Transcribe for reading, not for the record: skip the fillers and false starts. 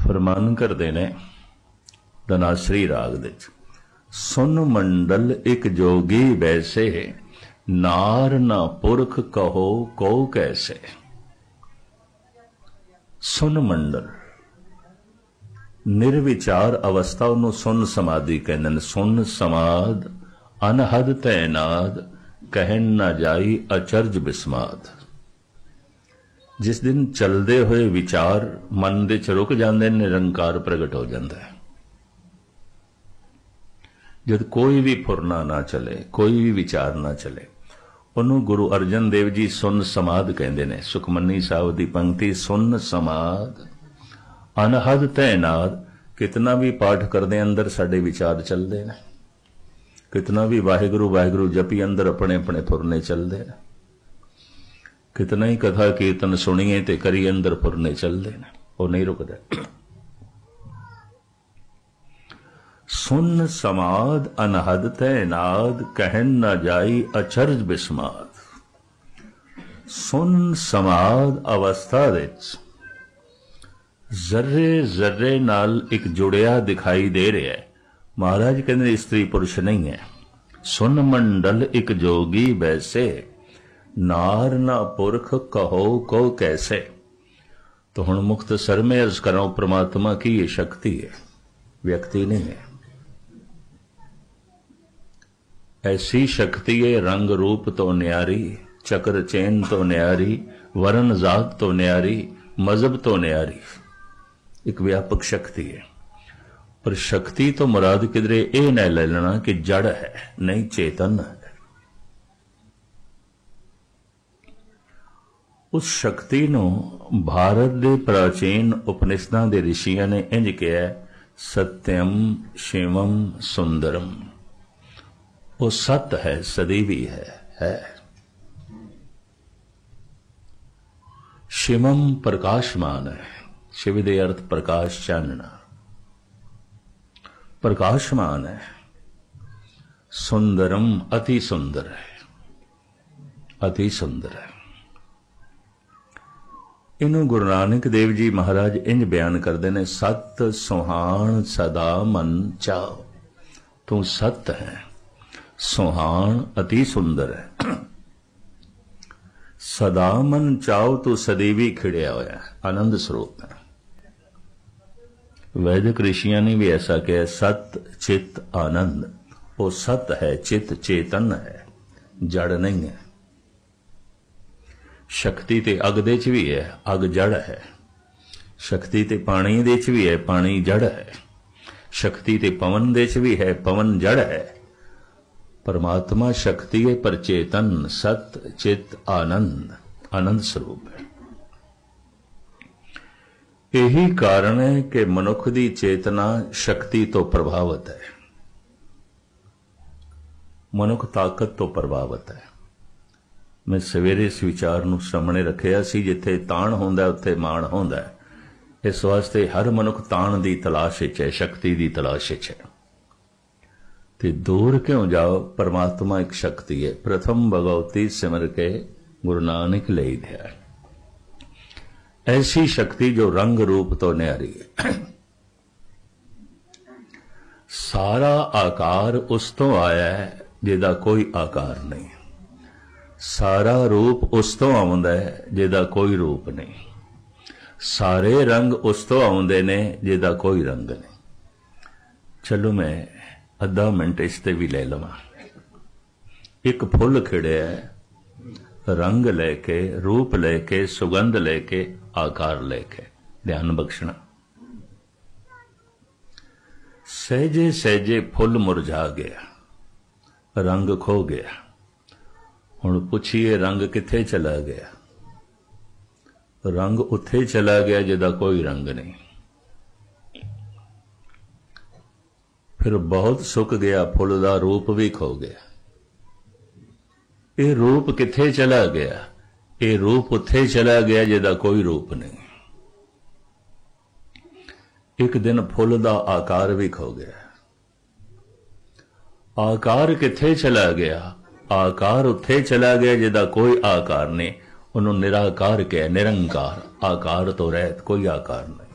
फरमान करते ने धनाश्री राग दे सुन मंडल एक जोगी वैसे नार ना पुरख कहो को कैसे। सुन मंडल निर्विचार अवस्था उन्होंने सुन समाधि कहते हैं। सुन समाध अनहद तैनाद कहन न जाई अचरज बिस्माद। जिस दिन चलते हुए विचार मन दे च रुक जाते निरंकार प्रगट हो जाता है। जब कोई भी फुरना ना चले कोई भी विचार ना चले उन्होंने गुरु अर्जन देव जी सुन समाध कहते हैं। सुखमनी साहब की पंक्ति सुन समाध अनहद तैनाद। कितना भी पाठ करते अंदर साडे विचार चलते हैं, कितना भी वाहिगुरु वाहिगुरु जपी अंदर अपने अपने फुरने चलते हैं, कितना ही कथा कीर्तन सुनिए ते करिए अंदर फुरने चलते हैं, वो नहीं रुकते। सुन समाध अनहद तैनाद कहन न जाई अचरज बिस्माद। सुन समाध अवस्था विच जर्रे जर्रे नाल एक जुड़िया दिखाई दे रहा है। महाराज कहते स्त्री पुरुष नहीं है। सुन मंडल एक जोगी वैसे नार ना पुरख कहो को कैसे। तो हुण मुख्तसर में अर्ज करो परमात्मा की ये शक्ति है, व्यक्ति नहीं है। ऐसी शक्ति है रंग रूप तो न्यारी, चक्र चैन तो न्यारी, वर्ण जात तो न्यारी, मजहब तो न्यारी। एक व्यापक शक्ति है। पर शक्ति तो मुराद किधरे ये न ले लेना कि जड़ है, नहीं चेतन है। उस शक्ति नू भारत दे प्राचीन उपनिषदां दे ऋषियां ने इंज कहा सत्यम शिवम सुंदरम। वो सत्य है, सदैवी है। शिवम प्रकाशमान है। शिव दे अर्थ प्रकाश चानना, प्रकाशमान है। सुंदरम अति सुंदर है, अति सुंदर है। इन्हों गुरु नानक देव जी महाराज इंज बयान करते हैं सत सुहान सदा मन चाओ। तू सत है, सुहान अति सुंदर है। सदा मन चाओ तू सदैवी खिड़िया होया है, आनंद स्वरूप है। वैदिक ऋषियों ने भी ऐसा कहा सत चित आनंद। वो सत है, चित चेतन है, जड़ नहीं है। शक्ति ते अग दे च भी है, अग जड़ है। शक्ति ते पानी दे च भी है, पानी जड़ है। शक्ति ते पवन दे च भी है, पवन जड़ है। परमात्मा शक्ति है पर चेतन, सत चित आनंद, आनंद स्वरूप है। यही कारण है कि मनुख की चेतना शक्ति तो प्रभावित है, मनुख ताकत तो प्रभावित है। मैं सवेरे इस विचार नूं सामने रखिया सी जिथे ताण होंदा उत्थे मान होंदा है। इस वास्ते हर मनुख ताण की तलाश विच है, शक्ति की तलाश विच है। ते दूर क्यों जाओ, परमात्मा एक शक्ति है। प्रथम भगवती सिमर के गुरु नानक ले दिया। ऐसी शक्ति जो रंग रूप तो न्यारी है। सारा आकार उस तो आया है जिहदा कोई आकार नहीं। सारा रूप उस तो आउंदा है जिहदा कोई रूप नहीं। सारे रंग उस तो आउंदे ने जिहदा कोई रंग नहीं। चलो मैं अद्धा मिनट इसते भी ले लवां। एक फुल खिड़िया है, रंग लेके, रूप लेके, सुगंध लेके, आकार लेके। ध्यान बख्शना। सहजे सहजे फुल मुरझा गया, रंग खो गया। हुण पुछिए रंग किथे चला गया? रंग उत्थे चला गया जिहदा कोई रंग नहीं। फिर बहुत सुक गया, फुल दा रूप भी खो गया। ये रूप किथे चला गया? ये रूप उत्थे चला गया जिहदा कोई रूप नहीं। एक दिन फुल दा आकार भी खो गया। आकार किथे चला गया? आकार उत्थे चला गया जिहदा कोई आकार नहीं। उन्होंने निराकार कहा, निरंकार। आकार तो रहत, कोई आकार नहीं।